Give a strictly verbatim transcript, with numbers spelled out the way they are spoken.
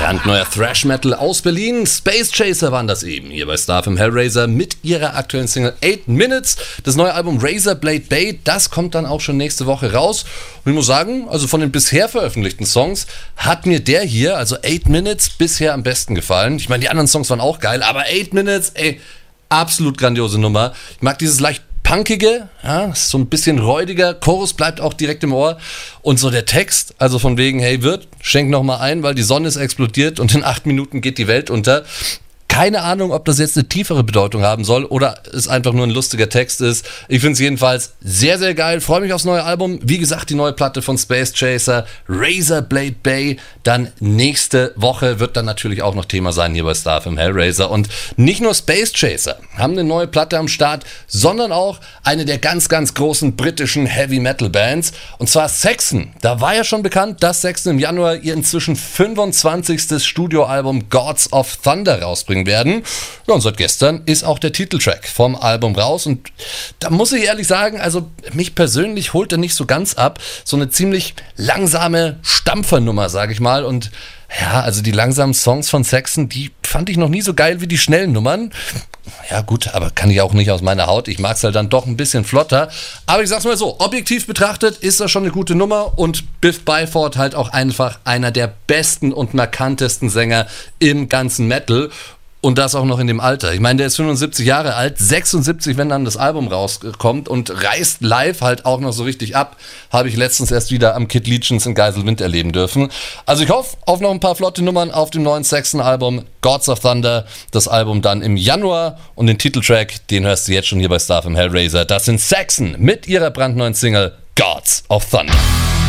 Brandneuer Thrash Metal aus Berlin. Space Chaser waren das eben hier bei Starfm Hellraiser mit ihrer aktuellen Single eight minutes. Das neue Album Razor Blade Bay, das kommt dann auch schon nächste Woche raus. Und ich muss sagen, also von den bisher veröffentlichten Songs hat mir der hier, also eight minutes, bisher am besten gefallen. Ich meine, die anderen Songs waren auch geil, aber eight minutes, ey, absolut grandiose Nummer. Ich mag dieses leicht punkige, ja, so ein bisschen räudiger, Chorus bleibt auch direkt im Ohr und so der Text, also von wegen, hey Wirt, schenk noch mal ein, weil die Sonne ist explodiert und in acht Minuten geht die Welt unter. Keine Ahnung, ob das jetzt eine tiefere Bedeutung haben soll oder es einfach nur ein lustiger Text ist. Ich finde es jedenfalls sehr, sehr geil. Freue mich aufs neue Album. Wie gesagt, die neue Platte von Space Chaser, Razor Blade Bay. Dann nächste Woche wird dann natürlich auch noch Thema sein hier bei Starfm Hellraiser. Und nicht nur Space Chaser haben eine neue Platte am Start, sondern auch eine der ganz, ganz großen britischen Heavy Metal Bands. Und zwar Saxon. Da war ja schon bekannt, dass Saxon im Januar ihr inzwischen fünfundzwanzigstes Studioalbum Gods of Thunder rausbringen werden. Ja, und seit gestern ist auch der Titeltrack vom Album raus und da muss ich ehrlich sagen, also mich persönlich holt er nicht so ganz ab. So eine ziemlich langsame Stampfernummer, sage ich mal, und ja, also die langsamen Songs von Saxon, die fand ich noch nie so geil wie die schnellen Nummern. Ja gut, aber kann ich auch nicht aus meiner Haut. Ich mag es halt dann doch ein bisschen flotter. Aber ich sag's mal so, objektiv betrachtet ist das schon eine gute Nummer und Biff Byford halt auch einfach einer der besten und markantesten Sänger im ganzen Metal. Und das auch noch in dem Alter. Ich meine, der ist fünfundsiebzig Jahre alt, sechsundsiebzig, wenn dann das Album rauskommt und reißt live halt auch noch so richtig ab. Habe ich letztens erst wieder am Kid Legions in Geiselwind erleben dürfen. Also ich hoffe auf noch ein paar flotte Nummern auf dem neuen Saxon-Album Gods of Thunder. Das Album dann im Januar und den Titeltrack, den hörst du jetzt schon hier bei Starfm Hellraiser. Das sind Saxon mit ihrer brandneuen Single Gods of Thunder.